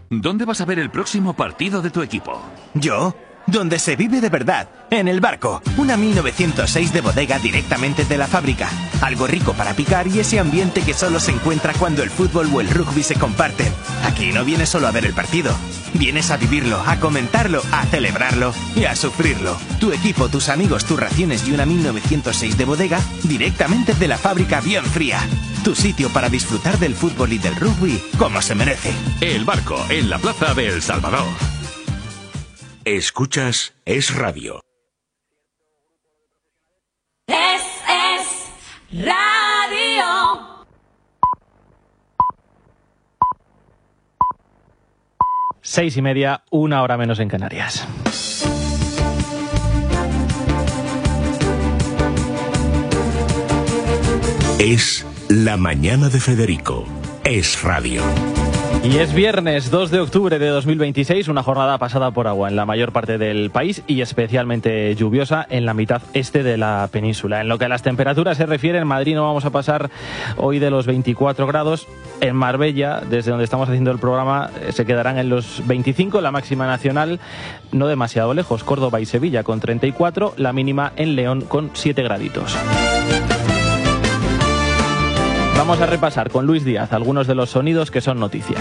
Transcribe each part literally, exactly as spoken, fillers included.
¿Dónde vas a ver el próximo partido de tu equipo? ¿Yo? Donde se vive de verdad, en El Barco. Una mil novecientos seis de bodega directamente de la fábrica. Algo rico para picar y ese ambiente que solo se encuentra cuando el fútbol o el rugby se comparten. Aquí no vienes solo a ver el partido. Vienes a vivirlo, a comentarlo, a celebrarlo y a sufrirlo. Tu equipo, tus amigos, tus raciones y una mil novecientos seis de bodega directamente de la fábrica bien fría. Tu sitio para disfrutar del fútbol y del rugby como se merece. El Barco, en la plaza de El Salvador. Escuchas Es Radio. Es, es Radio. Seis y media, una hora menos en Canarias. Es la mañana de Federico. Es Radio. Y es viernes dos de octubre de dos mil veintiséis, una jornada pasada por agua en la mayor parte del país y especialmente lluviosa en la mitad este de la península. En lo que a las temperaturas se refiere, en Madrid no vamos a pasar hoy de los veinticuatro grados. En Marbella, desde donde estamos haciendo el programa, se quedarán en los veinticinco, la máxima nacional no demasiado lejos, Córdoba y Sevilla con treinta y cuatro, la mínima en León con siete graditos. Vamos a repasar con Luis Díaz algunos de los sonidos que son noticia.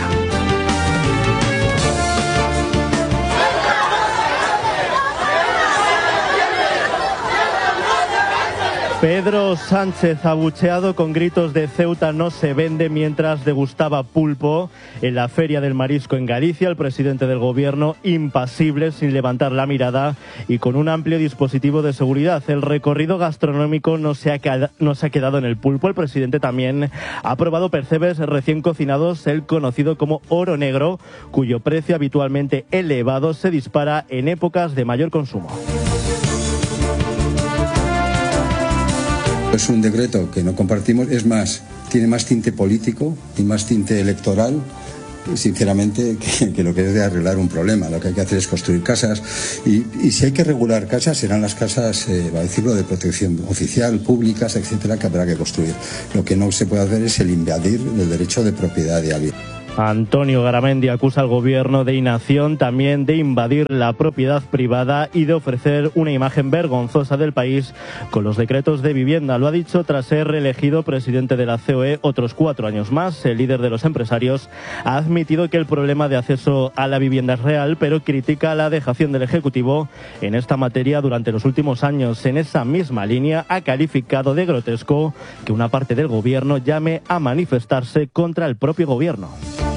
Pedro Sánchez abucheado con gritos de Ceuta no se vende mientras degustaba pulpo en la Feria del Marisco en Galicia. El presidente del gobierno impasible, sin levantar la mirada y con un amplio dispositivo de seguridad. El recorrido gastronómico no se ha, queda, no se ha quedado en el pulpo. El presidente también ha probado percebes recién cocinados, el conocido como oro negro, cuyo precio habitualmente elevado se dispara en épocas de mayor consumo. Es un decreto que no compartimos, es más, tiene más tinte político y más tinte electoral, sinceramente, que, que lo que es de arreglar un problema. Lo que hay que hacer es construir casas y, y si hay que regular casas, serán las casas, eh, va a decirlo, de protección oficial, públicas, etcétera, que habrá que construir. Lo que no se puede hacer es el invadir el derecho de propiedad de alguien. Antonio Garamendi acusa al gobierno de inacción, también de invadir la propiedad privada y de ofrecer una imagen vergonzosa del país con los decretos de vivienda. Lo ha dicho tras ser reelegido presidente de la C O E otros cuatro años más. El líder de los empresarios ha admitido que el problema de acceso a la vivienda es real, pero critica la dejación del Ejecutivo en esta materia durante los últimos años. En esa misma línea ha calificado de grotesco que una parte del gobierno llame a manifestarse contra el propio gobierno.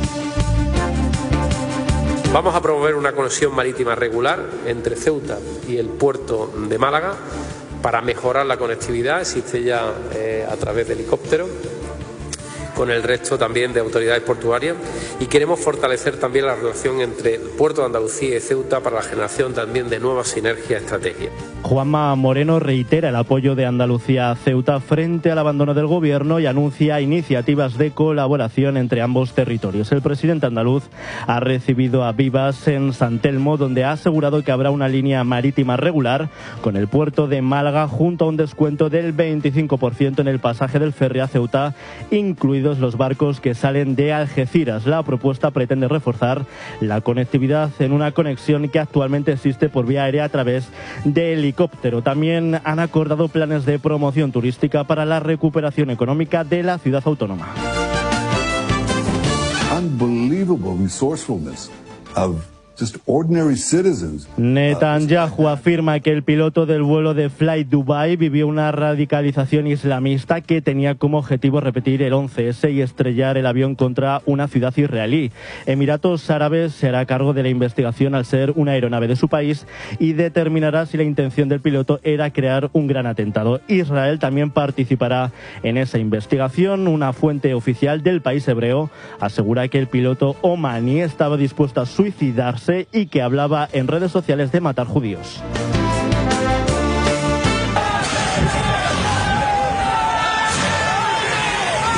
Vamos a promover una conexión marítima regular entre Ceuta y el puerto de Málaga para mejorar la conectividad. Existe ya eh, a través de helicóptero, con el resto también de autoridades portuarias, y queremos fortalecer también la relación entre el puerto de Andalucía y Ceuta para la generación también de nuevas sinergias estratégicas. Juanma Moreno reitera el apoyo de Andalucía a Ceuta frente al abandono del gobierno y anuncia iniciativas de colaboración entre ambos territorios. El presidente andaluz ha recibido a Vivas en San Telmo, donde ha asegurado que habrá una línea marítima regular con el puerto de Málaga, junto a un descuento del veinticinco por ciento en el pasaje del ferry a Ceuta, incluidos los barcos que salen de Algeciras. La propuesta pretende reforzar la conectividad en una conexión que actualmente existe por vía aérea a través de helicóptero. También han acordado planes de promoción turística para la recuperación económica de la ciudad autónoma. Unbelievable resourcefulness of just ordinary citizens. Netanyahu afirma que el piloto del vuelo de Fly Dubai vivió una radicalización islamista que tenía como objetivo repetir el once ese y estrellar el avión contra una ciudad israelí. Emiratos Árabes se hará cargo de la investigación al ser una aeronave de su país y determinará si la intención del piloto era crear un gran atentado. Israel también participará en esa investigación. Una fuente oficial del país hebreo asegura que el piloto omaní estaba dispuesto a suicidarse y que hablaba en redes sociales de matar judíos.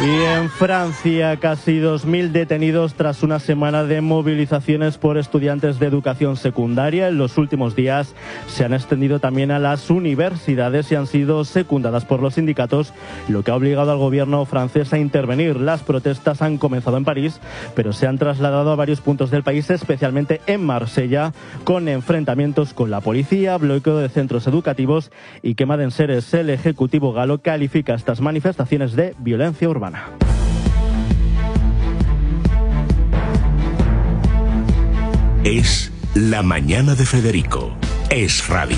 Y en Francia, casi dos mil detenidos tras una semana de movilizaciones por estudiantes de educación secundaria. En los últimos días se han extendido también a las universidades y han sido secundadas por los sindicatos, lo que ha obligado al gobierno francés a intervenir. Las protestas han comenzado en París, pero se han trasladado a varios puntos del país, especialmente en Marsella, con enfrentamientos con la policía, bloqueo de centros educativos y quema de enseres. El Ejecutivo galo califica estas manifestaciones de violencia urbana. Es la mañana de Federico. Es radio.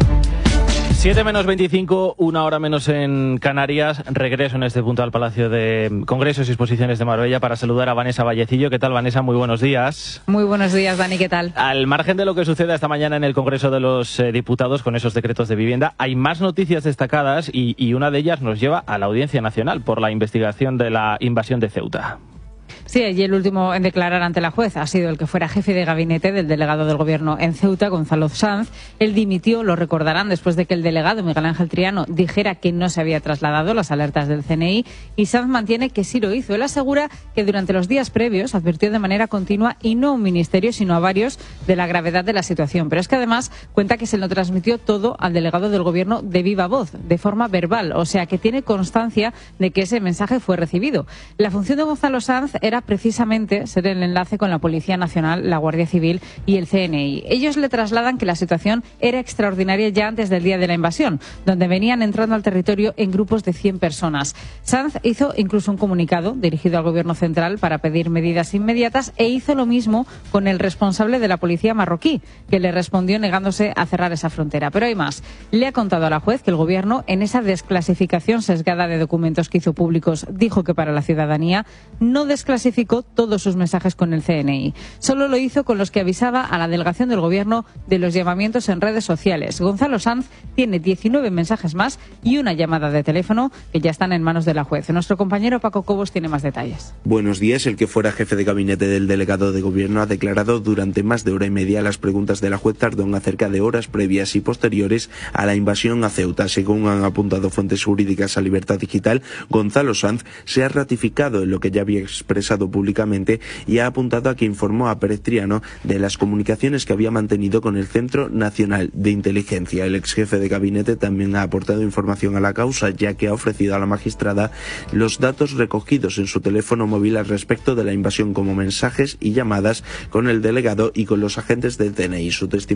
siete menos veinticinco, una hora menos en Canarias. Regreso en este punto al Palacio de Congresos y Exposiciones de Marbella para saludar a Vanessa Vallecillo. ¿Qué tal, Vanessa? Muy buenos días. Muy buenos días, Dani. ¿Qué tal? Al margen de lo que suceda esta mañana en el Congreso de los eh, Diputados con esos decretos de vivienda, hay más noticias destacadas y, y una de ellas nos lleva a la Audiencia Nacional por la investigación de la invasión de Ceuta. Sí, y el último en declarar ante la juez ha sido el que fuera jefe de gabinete del delegado del Gobierno en Ceuta, Gonzalo Sanz. Él dimitió, lo recordarán, después de que el delegado Miguel Ángel Triano dijera que no se había trasladado las alertas del C N I, y Sanz mantiene que sí lo hizo. Él asegura que durante los días previos advirtió de manera continua, y no a un ministerio, sino a varios, de la gravedad de la situación. Pero es que además cuenta que se lo transmitió todo al delegado del Gobierno de viva voz, de forma verbal, o sea que tiene constancia de que ese mensaje fue recibido. La función de Gonzalo Sanz era precisamente ser el enlace con la Policía Nacional, la Guardia Civil y el C N I. Ellos le trasladan que la situación era extraordinaria ya antes del día de la invasión, donde venían entrando al territorio en grupos de cien personas. Sanz hizo incluso un comunicado dirigido al Gobierno central para pedir medidas inmediatas, e hizo lo mismo con el responsable de la policía marroquí, que le respondió negándose a cerrar esa frontera. Pero hay más. Le ha contado a la juez que el Gobierno, en esa desclasificación sesgada de documentos que hizo públicos, dijo que para la ciudadanía no desclasificó todos sus mensajes con el C N I. Solo lo hizo con los que avisaba a la delegación del Gobierno de los llamamientos en redes sociales. Gonzalo Sanz tiene diecinueve mensajes más y una llamada de teléfono que ya están en manos de la juez. Nuestro compañero Paco Cobos tiene más detalles. Buenos días. El que fuera jefe de gabinete del delegado de Gobierno ha declarado durante más de hora y media. Las preguntas de la juez Tardón acerca de horas previas y posteriores a la invasión a Ceuta. Según han apuntado fuentes jurídicas a Libertad Digital, Gonzalo Sanz se ha ratificado en lo que ya había expresado públicamente y ha apuntado a que informó a Pérez Triano de las comunicaciones que había mantenido con el Centro Nacional de Inteligencia. El ex jefe de gabinete también ha aportado información a la causa, ya que ha ofrecido a la magistrada los datos recogidos en su teléfono móvil al respecto de la invasión, como mensajes y llamadas con el delegado y con los agentes del C N I. Su testimonio